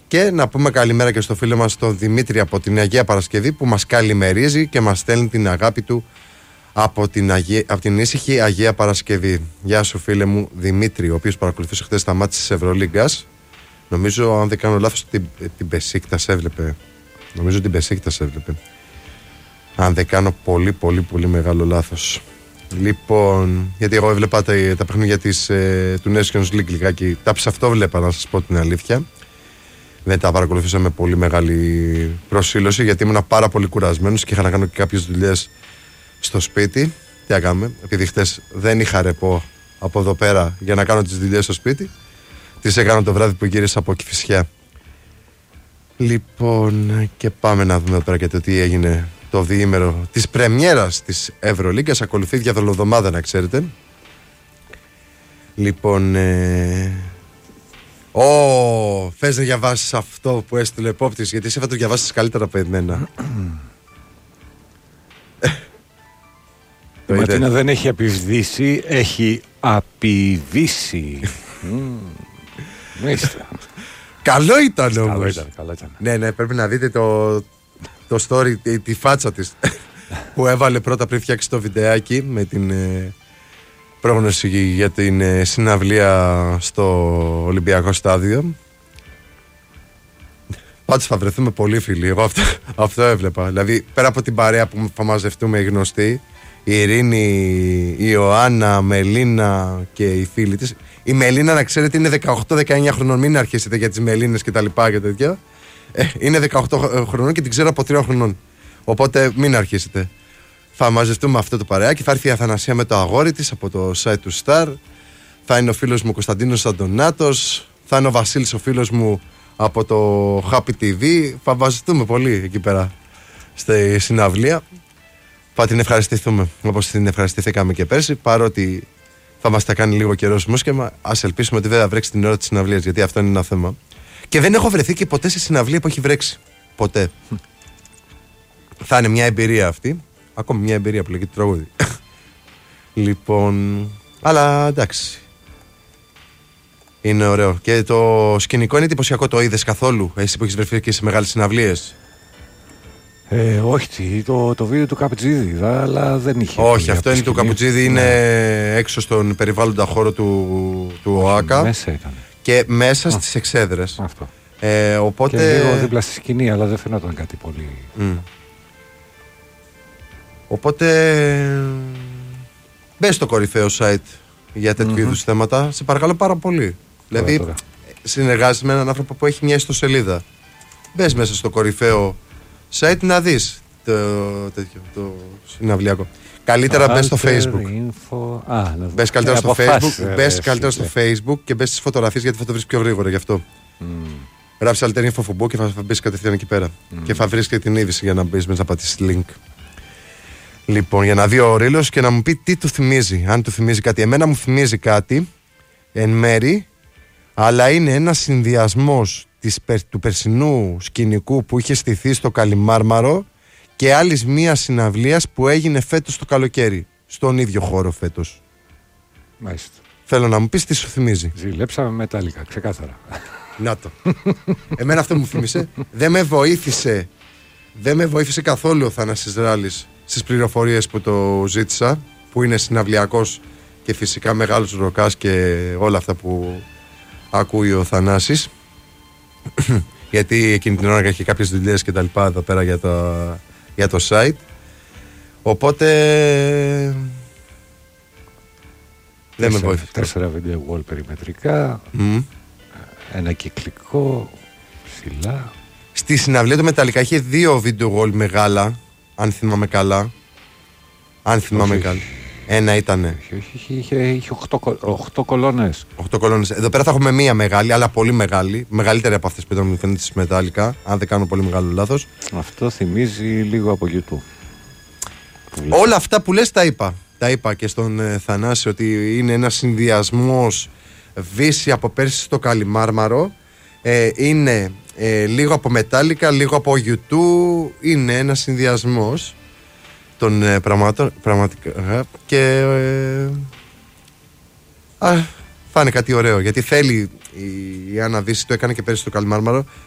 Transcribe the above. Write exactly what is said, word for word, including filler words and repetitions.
Και να πούμε καλημέρα και στο φίλο μας τον Δημήτρη από την Αγία Παρασκευή που μας καλημερίζει και μας στέλνει την αγάπη του από την, Αγία, από την ήσυχη Αγία Παρασκευή. Γεια σου φίλε μου Δημήτρη, ο οποίος παρακολουθούσε χθες τα μάτια της Ευρωλίγκας. Νομίζω, αν δεν κάνω λάθος, την, την Μπεσίκτας έβλεπε. Νομίζω την Μπεσίκτας έβλεπε. Αν δεν κάνω πολύ πολύ πολύ μεγάλο λάθος. Λοιπόν, γιατί εγώ έβλεπα τα, τα παιχνίδια της, ε, του Nations League λιγάκι. Τα ψαυτόβλεπα, να σας πω την αλήθεια. Δεν τα παρακολουθούσα με πολύ μεγάλη προσήλωση, γιατί ήμουν πάρα πολύ κουρασμένος και είχα να κάνω και κάποιες δουλειές στο σπίτι. Τι να κάνουμε, επειδή χτες δεν είχα ρεπό από εδώ πέρα για να κάνω τις δουλειές στο σπίτι, τις έκανα το βράδυ που γύρισα από Κηφισιά. Λοιπόν, και πάμε να δούμε εδώ πέρα και το τι έγινε το διήμερο της πρεμιέρας της Ευρωλίγκας. Ακολουθεί διαδρομοδομάδα, να ξέρετε. Λοιπόν, ε... Ω, θες να διαβάσεις αυτό που έστειλε ο επόπτης, γιατί εσύ θα το διαβάσεις καλύτερα από εμένα. Η Ματίνα δεν έχει απειδήσει, έχει απειδήσει. Μάλιστα. Καλό ήταν όμως. Καλό ήταν, καλό ήταν. Ναι, ναι, πρέπει να δείτε το, το story, τη, τη φάτσα της που έβαλε πρώτα πριν φτιάξει το βιντεάκι με την ε, πρόγνωση για την ε, συναυλία στο Ολυμπιακό Στάδιο. Πάντως θα βρεθούμε πολύ φίλοι. Εγώ αυτό, αυτό έβλεπα. Δηλαδή, πέρα από την παρέα που θα μαζευτούμε οι γνωστοί, η Ειρήνη, η Ιωάννα, Μελίνα και οι φίλοι της. Η Μελίνα, να ξέρετε, είναι δεκαοκτώ δεκαεννιά χρονών. Μην αρχίσετε για τις Μελίνες και τα λοιπά και τέτοια. Ε, είναι δεκαοκτώ χρονών και την ξέρω από τρία χρονών. Οπότε μην αρχίσετε. Θα μαζευτούμε αυτό το παρεάκι. Θα έρθει η Αθανασία με το αγόρι της από το site του Star. Θα είναι ο φίλος μου Κωνσταντίνος Αντωνάτος. Θα είναι ο Βασίλης ο φίλος μου από το Happy τι βι. Θα μαζευτούμε πολύ εκεί πέρα στη συναυλία. Θα την ευχαριστηθούμε όπως την ευχαριστηθήκαμε και πέρσι. Παρότι θα μας τα κάνει λίγο καιρός μουσκεμα, ας ελπίσουμε ότι δεν θα βρέξει την ώρα της συναυλίας, γιατί αυτό είναι ένα θέμα. Και δεν έχω βρεθεί και ποτέ σε συναυλία που έχει βρέξει. Ποτέ. Θα είναι μια εμπειρία αυτή. Ακόμη μια εμπειρία που λέγεται τραγούδι. Λοιπόν. Αλλά εντάξει. Είναι ωραίο. Και το σκηνικό είναι εντυπωσιακό. Το είδες καθόλου, εσύ που έχεις βρεθεί και σε μεγάλες συναυλίες? Ε, όχι, το, το βίντεο του Καπουτζίδη, αλλά δεν είχε. Όχι, αυτό είναι του Καπουτζίδη, είναι ναι. Έξω στον περιβάλλοντα χώρο του, του ΟΑΚΑ. Μέσα ήταν. Και μέσα στις εξέδρες. Αυτό. Ε, οπότε... Και λίγο δίπλα στη σκηνή, αλλά δεν φαινόταν κάτι πολύ. Mm. Οπότε μπες στο κορυφαίο site για τέτοιου mm-hmm. είδους θέματα. Σε παρακαλώ πάρα πολύ. Τώρα, δηλαδή τώρα. Συνεργάζεσαι με έναν άνθρωπο που έχει μια ιστοσελίδα. Μπες μέσα στο κορυφαίο site να δεις το, τέτοιο, το συναυλιακό. Καλύτερα μπες στο Facebook. Α, μπες καλύτερα στο Facebook, μπες καλύτερα στο Facebook και μπες στις φωτογραφίες, γιατί θα το βρεις πιο γρήγορα γι' αυτό. Mm. Γράψεις Alter Info Football και θα μπεις κατευθείαν εκεί πέρα. Mm. Και θα βρεις και την είδηση για να μπεις μέσα, να πατήσεις link. Λοιπόν, για να δει ο Ρήλος και να μου πει τι του θυμίζει. Αν του θυμίζει κάτι. Εμένα μου θυμίζει κάτι εν μέρη, αλλά είναι ένας συνδυασμός της, του περσινού σκηνικού που είχε στηθεί στο Καλιμάρμαρο και άλλης μία συναυλίας που έγινε φέτος το καλοκαίρι. Στον ίδιο χώρο φέτος. Μάλιστα. Θέλω να μου πεις τι σου θυμίζει. Ζηλέψαμε μετάλλικα, ξεκάθαρα. Να το. Εμένα αυτό μου θύμισε. Δεν με βοήθησε. Δεν με βοήθησε καθόλου ο Θανάσης Ράλης στις πληροφορίες που το ζήτησα, που είναι συναυλιακός και φυσικά μεγάλος ροκάς και όλα αυτά που ακούει ο Θανάσης. Γιατί εκείνη την ώρα έχει κάποιες δουλειές και τα λοιπά εδώ πέρα για το, για το site. Οπότε δεν με βοήθησε. Τέσσερα βίντεο wall περιμετρικά, mm. ένα κυκλικό ψηλά. Στη συναυλία του Μεταλλικά είχε δύο βίντεο wall μεγάλα, αν θυμάμαι καλά. Αν θυμάμαι όχι, καλά. Ένα ήτανε. Όχι, όχι, είχε, είχε, είχε οχτώ κολόνες. οχτώ κολόνες. Εδώ πέρα θα έχουμε μία μεγάλη, αλλά πολύ μεγάλη. Μεγαλύτερη από αυτές που ήταν, μου φαίνεται, στις Μετάλλικα. Αν δεν κάνω πολύ μεγάλο λάθος. Αυτό θυμίζει λίγο από YouTube. Όλα αυτά που λες τα είπα. Τα είπα και στον ε, Θανάση, ότι είναι ένας συνδυασμός Βύση από πέρσι στο Καλιμάρμαρο. Ε, είναι ε, λίγο από Μετάλλικα, λίγο από YouTube. Είναι ένας συνδυασμός των ε, πραγμάτων, πραγματικά, και ε, α, θα είναι κάτι ωραίο, γιατί θέλει η, η Άννα Δύση, το έκανε και πέρυσι στο Καλιμάρμαρο,